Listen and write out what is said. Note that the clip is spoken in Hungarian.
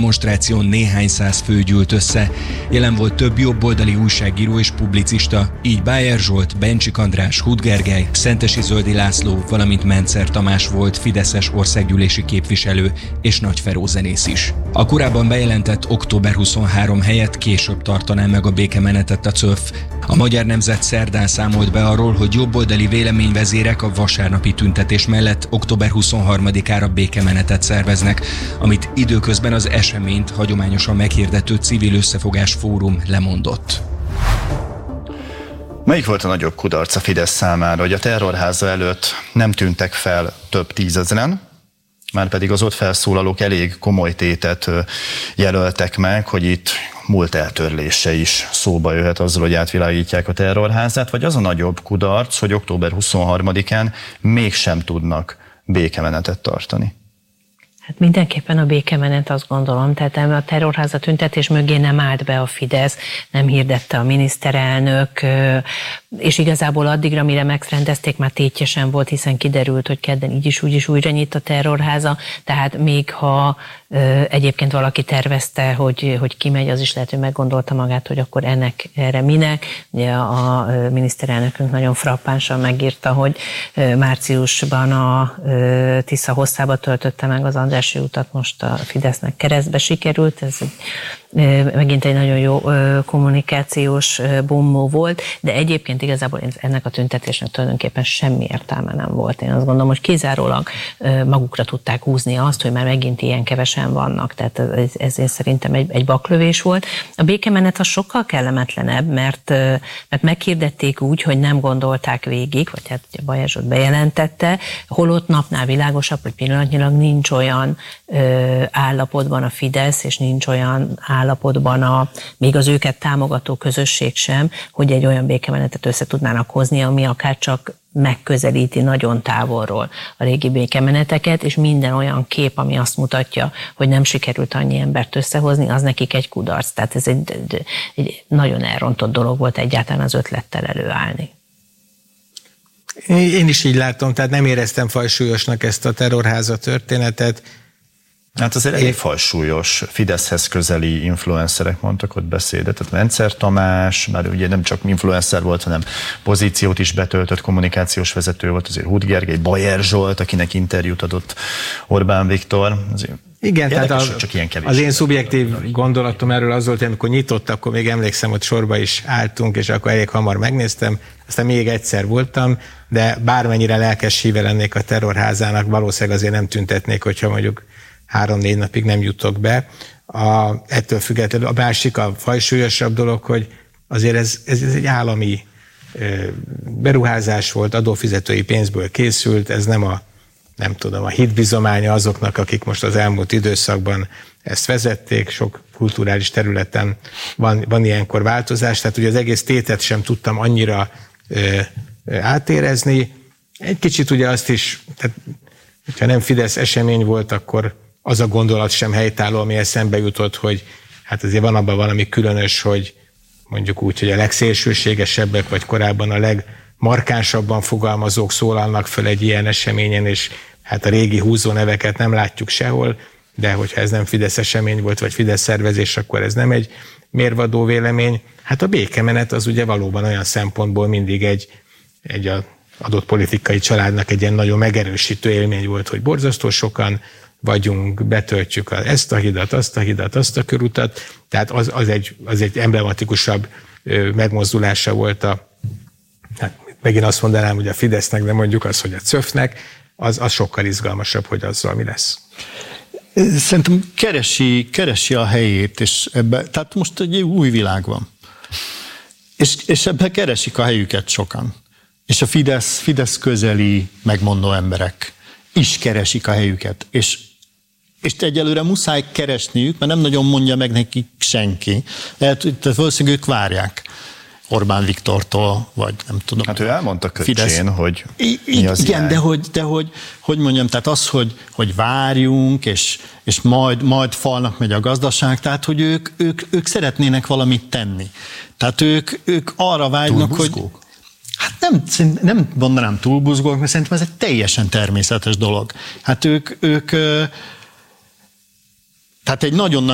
demonstráción néhány száz fő gyűlt össze. Jelen volt több jobboldali újságíró és publicista, így Bájer Zsolt, Bencsik András, Huth Gergely, Szentesi Zöldi László, valamint Mencer Tamás volt fideszes országgyűlési képviselő és Nagy Feró zenész is. A korábban bejelentett október 23 helyett később tartaná meg a békemenetet a CÖF. A Magyar Nemzet szerdán számolt be arról, hogy jobboldali véleményvezérek a vasárnapi tüntetés mellett október 23-ára békemenetet szerveznek, amit időközben az eseményt hagyományosan meghirdető Civil Összefogás Fórum lemondott. Melyik volt a nagyobb kudarc a Fidesz számára, hogy a terrorháza előtt nem tűntek fel több tízezren, márpedig az ott felszólalók elég komoly tétet jelöltek meg, hogy itt múlt eltörlése is szóba jöhet azzal, hogy átvilágítják a terrorházát, vagy az a nagyobb kudarc, hogy október 23-án mégsem tudnak békemenetet tartani? Hát mindenképpen a békemenet, azt gondolom, tehát a terrorháza tüntetés mögé nem állt be a Fidesz, nem hirdette a miniszterelnök, és igazából addigra, mire megrendezték, már tétjesen volt, hiszen kiderült, hogy kedden így is úgy is újra nyit a terrorháza, tehát még ha egyébként valaki tervezte, hogy kimegy, az is lehet, hogy meggondolta magát, hogy akkor erre minek. Ugye a miniszterelnökünk nagyon frappánsan megírta, hogy márciusban a Tisza hosszába töltötte meg az Andrássy utat, most a Fidesznek keresztbe sikerült, ez megint egy nagyon jó kommunikációs bombó volt, de egyébként igazából ennek a tüntetésnek tulajdonképpen semmi értelme nem volt. Én azt gondolom, hogy kizárólag magukra tudták húzni azt, hogy már megint ilyen kevesen vannak, tehát ez én szerintem egy baklövés volt. A békemenet az sokkal kellemetlenebb, mert meghirdették úgy, hogy nem gondolták végig, vagy hát Bájer Zsolt bejelentette, holott napnál világosabb, hogy pillanatnyilag nincs olyan állapotban a Fidesz, és nincs olyan állapotban még az őket támogató közösség sem, hogy egy olyan békemenetet össze tudnának hozni, ami akár csak megközelíti nagyon távolról a régi békemeneteket, és minden olyan kép, ami azt mutatja, hogy nem sikerült annyi embert összehozni, az nekik egy kudarc. Tehát ez egy nagyon elrontott dolog volt egyáltalán az ötlettel előállni. Én is így látom, tehát nem éreztem fajsúlyosnak ezt a terrorháza történetet. Hát azért elég fajsúlyos, Fideszhez közeli influencerek mondtak ott beszédet, tehát Mencer Tamás, már ugye nem csak influencer volt, hanem pozíciót is betöltött, kommunikációs vezető volt, azért Huth Gergely, Bájer Zsolt, akinek interjút adott Orbán Viktor. Igen, tehát az én szubjektív gondolatom erről az volt, hogy amikor nyitott, akkor még emlékszem, hogy sorba is álltunk, és akkor elég hamar megnéztem, aztán még egyszer voltam, de bármennyire lelkes híve lennék a terrorházának, valószínűleg azért nem tüntetnék, hogyha mondjuk 3-4 napig nem jutok be. Ettől függetlenül a másik, a fajsúlyosabb dolog, hogy azért ez egy állami beruházás volt, adófizetői pénzből készült, ez nem a hitbizománya azoknak, akik most az elmúlt időszakban ezt vezették, sok kulturális területen van ilyenkor változás, tehát ugye az egész tétet sem tudtam annyira átérezni. Egy kicsit ugye azt is, tehát, hogyha nem Fidesz esemény volt, akkor az a gondolat sem helytálló, ami eszembe jutott, hogy hát azért van abban valami különös, hogy mondjuk úgy, hogy a legszélsőségesebbek, vagy korábban a legmarkánsabban fogalmazók szólalnak föl egy ilyen eseményen, és hát a régi húzó neveket nem látjuk sehol, de hogyha ez nem Fidesz esemény volt, vagy Fidesz szervezés, akkor ez nem egy mérvadó vélemény. Hát a békemenet az ugye valóban olyan szempontból mindig egy adott politikai családnak egy ilyen nagyon megerősítő élmény volt, hogy borzasztó sokan vagyunk, betöltjük ezt a hidat, azt a körutat, tehát az egy emblematikusabb megmozdulása volt hát megint azt mondanám, hogy a Fidesznek, de mondjuk az, hogy a CÖF-nek, az sokkal izgalmasabb, hogy azzal mi lesz. Szerintem keresi a helyét, és tehát most egy új világ van. És ebben keresik a helyüket sokan. És a Fidesz közeli megmondó emberek is keresik a helyüket. És egyelőre muszáj keresniük, mert nem nagyon mondja meg nekik senki. Tehát valószínűleg ők várják Orbán Viktortól, vagy nem tudom. Hát ő elmondta Köcsén, hogy mi az igen, de hogy mondjam, tehát az, hogy várjunk, és majd falnak megy a gazdaság, tehát hogy ők szeretnének valamit tenni. Tehát ők arra vágynak, hogy... Hát nem mondanám túlbuzgók, mert szerintem ez egy teljesen természetes dolog. Hát ők tehát egy nagyon